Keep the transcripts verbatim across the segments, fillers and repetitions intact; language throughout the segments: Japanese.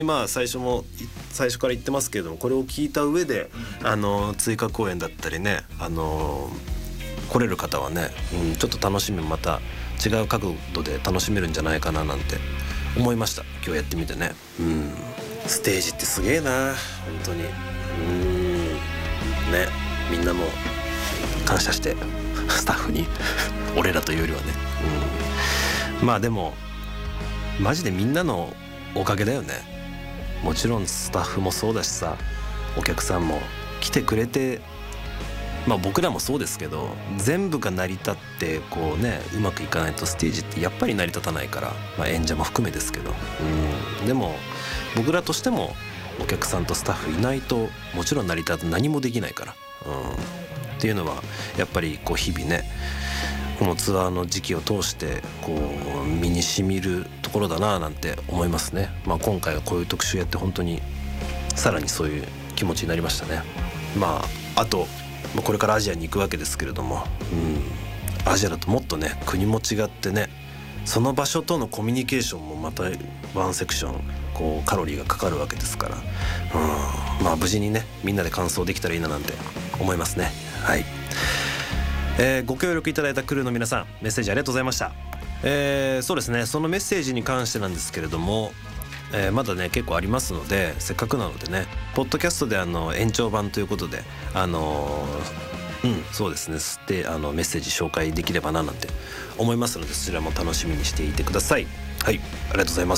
まあ最初も最初から言ってますけれども、これを聞いた上で、うん、あの追加公演だったりね、あの来れる方はね、うん、ちょっと楽しみまた違う角度で楽しめるんじゃないかななんて思いました。今日やってみてね、うん、ステージってすげえな本当に。うんね、みんなも感謝してスタッフに俺らというよりはね、うん、まあでもマジでみんなのおかげだよね。もちろんスタッフもそうだしさ、お客さんも来てくれて、まあ僕らもそうですけど、全部が成り立ってこうねうまくいかないとステージってやっぱり成り立たないから、まあ、演者も含めですけど、うん、でも僕らとしてもお客さんとスタッフいないともちろん成り立って何もできないから、うん、っていうのはやっぱりこう日々ねこのツアーの時期を通してこう身に染みるところだななんて思いますね。まあ、今回はこういう特集やって本当にさらにそういう気持ちになりましたね。まああとこれからアジアに行くわけですけれども、うん、アジアだともっとね国も違ってね、その場所とのコミュニケーションもまたワンセクションこうカロリーがかかるわけですから、うん、まあ無事にねみんなで完走できたらいいななんて思いますね。はい、えー、ご協力いただいたクルーの皆さん、メッセージありがとうございました。えー、そうですね、そのメッセージに関してなんですけれども、えー、まだね結構ありますので、せっかくなのでねポッドキャストであの延長版ということであのー、うんそうですねであのメッセージ紹介できればななんて思いますので、そちらも楽しみにしていてください。はい、ありがとうございます。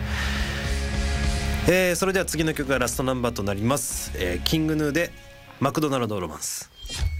えー、それでは次の曲がラストナンバーとなります。えー、キングヌーでマクドナルドロマンス。